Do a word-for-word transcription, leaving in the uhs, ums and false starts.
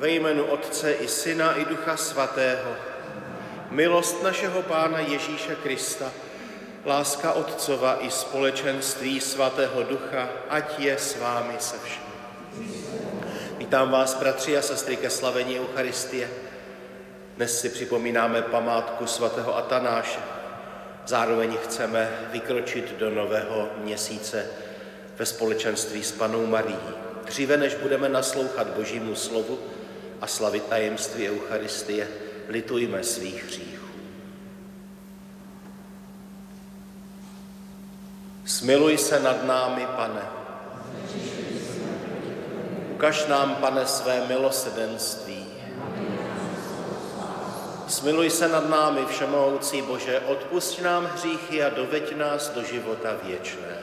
ve jménu Otce i Syna i Ducha Svatého. Milost našeho Pána Ježíše Krista, láska Otcova i společenství Svatého Ducha, ať je s vámi se všemi. Vítám vás, bratři a sestry, ke slavení Eucharistie. Dnes si připomínáme památku svatého Atanáše. Zároveň chceme vykročit do nového měsíce ve společenství s Pannou Marií. Dříve, než budeme naslouchat Božímu slovu a slavit tajemství Eucharistie, litujme svých hříchů. Smiluj se nad námi, Pane. Ukaž nám, Pane, své milosrdenství. Smiluj se nad námi, všemohoucí Bože, odpusť nám hříchy a doveď nás do života věčného.